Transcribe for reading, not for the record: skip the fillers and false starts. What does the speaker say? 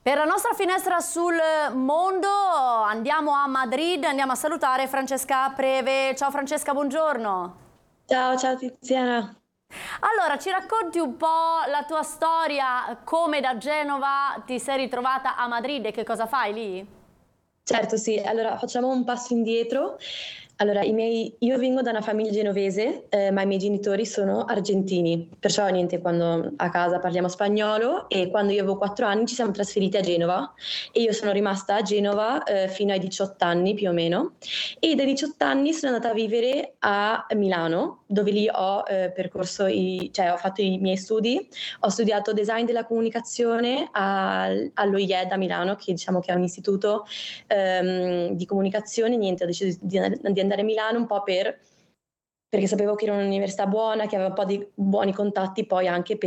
Per la nostra finestra sul mondo andiamo a Madrid, andiamo a salutare Francesca Preve. Ciao Francesca, buongiorno. Ciao Tiziana. Allora, ci racconti un po' la tua storia, come da Genova ti sei ritrovata a Madrid e che cosa fai lì? Certo, sì, allora facciamo un passo indietro. Allora, io vengo da una famiglia genovese, ma i miei genitori sono argentini, perciò niente, quando a casa parliamo spagnolo e quando io avevo 4 anni ci siamo trasferiti a Genova e io sono rimasta a Genova fino ai 18 anni più o meno e dai 18 anni sono andata a vivere a Milano, dove lì ho cioè ho fatto i miei studi, ho studiato design della comunicazione allo IED a Milano, che diciamo che è un istituto di comunicazione. Niente, ho deciso di andare a Milano un po' perché sapevo che era un'università buona, che aveva un po' di buoni contatti poi anche